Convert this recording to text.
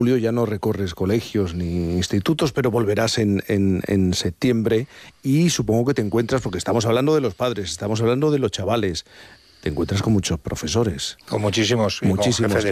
Julio ya no recorres colegios ni institutos, pero volverás en septiembre y supongo que te encuentras, porque estamos hablando de los padres, estamos hablando de los chavales, te encuentras con muchos profesores. Con muchísimos. Muchísimos.